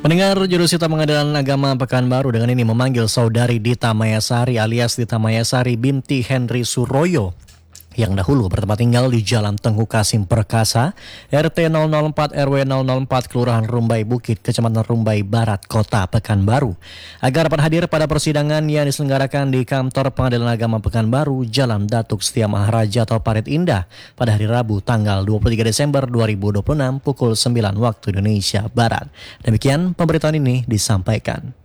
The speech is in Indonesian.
Pendengar, Jurusita Pengadilan Agama Pekanbaru dengan ini memanggil saudari Dita Mayasari alias Dita Mayasari binti Henry Suroyo yang dahulu bertempat tinggal di Jalan Tengku Kasim Perkasa, RT 004 RW 004 Kelurahan Rumbai Bukit, Kecamatan Rumbai Barat, Kota Pekanbaru, agar dapat hadir pada persidangan yang diselenggarakan di kantor Pengadilan Agama Pekanbaru, Jalan Datuk Setia Maharaja atau Parit Indah pada hari Rabu tanggal 23 Desember 2026 pukul 9 waktu Indonesia Barat. Demikian pemberitaan ini disampaikan.